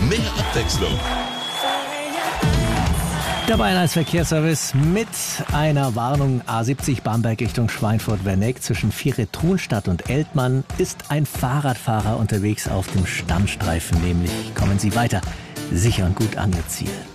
Mehr Abwechslung. Der Bayern 1 Verkehrsservice mit einer Warnung. A70 Bamberg Richtung Schweinfurt-Werneck zwischen Vire-Thunstadt und Eltmann ist ein Fahrradfahrer unterwegs auf dem Stammstreifen, nämlich kommen Sie weiter sicher und gut an Ihr Ziel.